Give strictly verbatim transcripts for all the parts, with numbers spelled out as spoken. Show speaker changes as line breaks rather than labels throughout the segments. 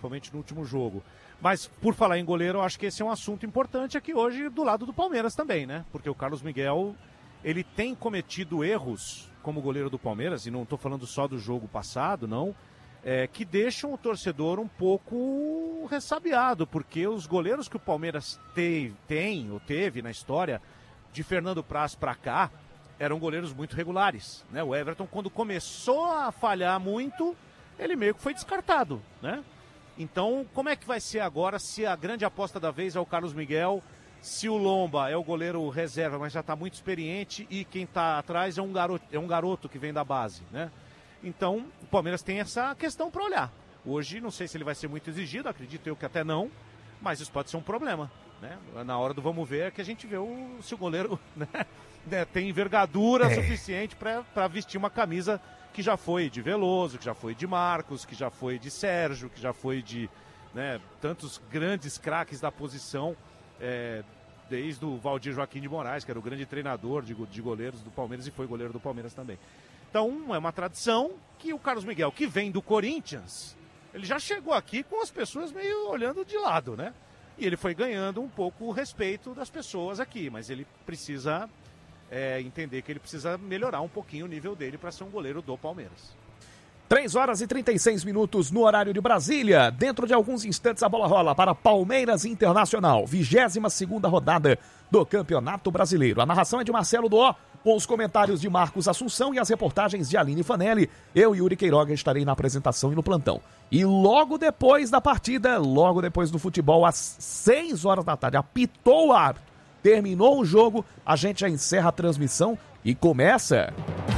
principalmente no último jogo. Mas, por falar em goleiro, eu acho que esse é um assunto importante aqui hoje do lado do Palmeiras também, né? Porque o Carlos Miguel, ele tem cometido erros como goleiro do Palmeiras, e não estou falando só do jogo passado, não, é, que deixam o torcedor um pouco ressabiado, porque os goleiros que o Palmeiras teve, tem ou teve na história, de Fernando Praz para cá, eram goleiros muito regulares, né? O Everton, quando começou a falhar muito, ele meio que foi descartado, né? Então, como é que vai ser agora se a grande aposta da vez é o Carlos Miguel, se o Lomba é o goleiro reserva, mas já está muito experiente, e quem está atrás é um garoto, é um garoto que vem da base, né? Então, o Palmeiras tem essa questão para olhar. Hoje, não sei se ele vai ser muito exigido, acredito eu que até não, mas isso pode ser um problema, né? Na hora do vamos ver é que a gente vê o, se o goleiro, né, né, tem envergadura é. suficiente para vestir uma camisa que já foi de Veloso, que já foi de Marcos, que já foi de Sérgio, que já foi de, né, tantos grandes craques da posição, é, desde o Valdir Joaquim de Moraes, que era o grande treinador de, de goleiros do Palmeiras e foi goleiro do Palmeiras também. Então, é uma tradição que o Carlos Miguel, que vem do Corinthians, ele já chegou aqui com as pessoas meio olhando de lado, né? E ele foi ganhando um pouco o respeito das pessoas aqui, mas ele precisa é, entender que ele precisa melhorar um pouquinho o nível dele para ser um goleiro do Palmeiras.
três horas e trinta e seis minutos no horário de Brasília. Dentro de alguns instantes a bola rola para Palmeiras Internacional, vigésima segunda rodada do Campeonato Brasileiro. A narração é de Marcelo Doó, com os comentários de Marcos Assunção e as reportagens de Aline Fanelli. Eu, Yuri Queiroga, estarei na apresentação e no plantão. E logo depois da partida, logo depois do futebol, às seis horas da tarde, apitou o árbitro, terminou o jogo, a gente já encerra a transmissão e começa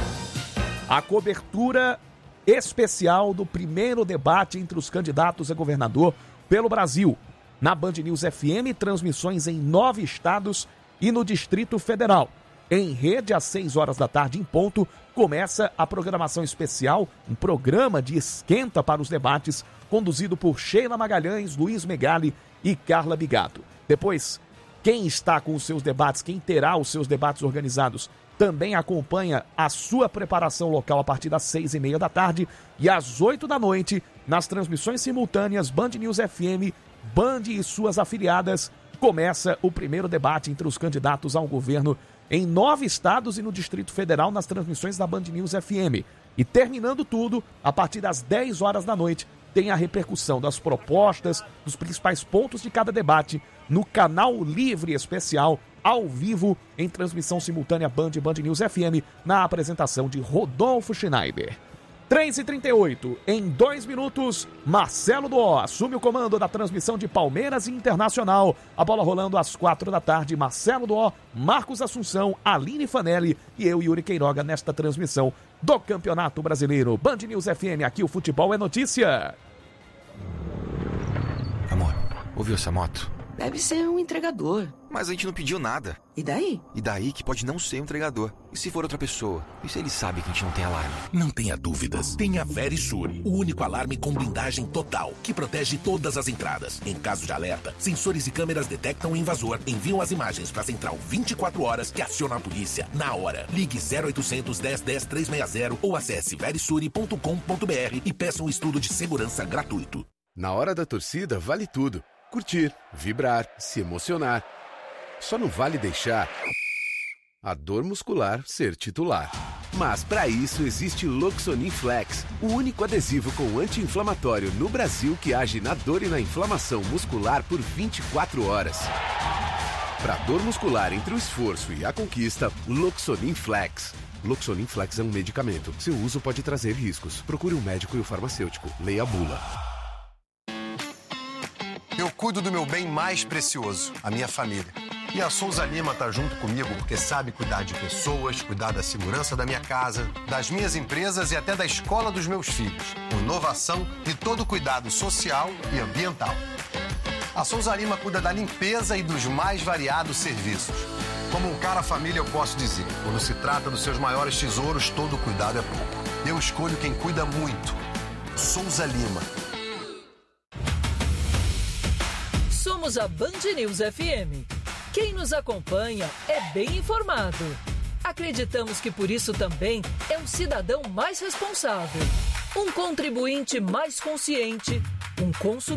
a cobertura especial do primeiro debate entre os candidatos a governador pelo Brasil. Na Band News F M, transmissões em nove estados e no Distrito Federal. Em rede, às seis horas da tarde em ponto, começa a programação especial, um programa de esquenta para os debates, conduzido por Sheila Magalhães, Luiz Megali e Carla Bigato. Depois, quem está com os seus debates, quem terá os seus debates organizados, também acompanha a sua preparação local a partir das seis e meia da tarde e às oito da noite, nas transmissões simultâneas Band News F M, Band e suas afiliadas, começa o primeiro debate entre os candidatos ao governo em nove estados e no Distrito Federal nas transmissões da Band News F M. E terminando tudo, a partir das dez horas da noite, tem a repercussão das propostas, dos principais pontos de cada debate no canal Livre Especial, ao vivo, em transmissão simultânea Band e Band News F M, na apresentação de Rodolfo Schneider. três e trinta e oito, em dois minutos, Marcelo Doó assume o comando da transmissão de Palmeiras e Internacional. A bola rolando às quatro da tarde, Marcelo Doó, Marcos Assunção, Aline Fanelli e eu, Yuri Queiroga, nesta transmissão do Campeonato Brasileiro. Band News F M, aqui o futebol é notícia.
Amor, ouviu essa moto?
Deve ser um entregador.
Mas a gente não pediu nada.
E daí?
E daí que pode não ser um entregador. E se for outra pessoa? E se ele sabe que a gente não tem alarme?
Não tenha dúvidas. Tenha Verisure, o único alarme com blindagem total, que protege todas as entradas. Em caso de alerta, sensores e câmeras detectam o invasor, enviam as imagens para a central vinte e quatro horas, que aciona a polícia na hora. Ligue zero oitocentos, dez, dez, trezentos e sessenta ou acesse verisure ponto com ponto br e peça um estudo de segurança gratuito.
Na hora da torcida, vale tudo. Curtir, vibrar, se emocionar. Só não vale deixar a dor muscular ser titular. Mas para isso existe Loxonin Flex, o único adesivo com anti-inflamatório no Brasil que age na dor e na inflamação muscular por vinte e quatro horas. Para dor muscular entre o esforço e a conquista, Loxonin Flex. Loxonin Flex é um medicamento. Seu uso pode trazer riscos. Procure um médico e o farmacêutico. Leia a bula.
Eu cuido do meu bem mais precioso, a minha família. E a Souza Lima tá junto comigo porque sabe cuidar de pessoas, cuidar da segurança da minha casa, das minhas empresas e até da escola dos meus filhos. Com inovação e todo cuidado social e ambiental. A Souza Lima cuida da limpeza e dos mais variados serviços. Como um cara família, eu posso dizer, quando se trata dos seus maiores tesouros, todo cuidado é pouco. Eu escolho quem cuida muito. Souza Lima.
Somos a Band News F M. Quem nos acompanha é bem informado. Acreditamos que por isso também é um cidadão mais responsável, um contribuinte mais consciente, um consumidor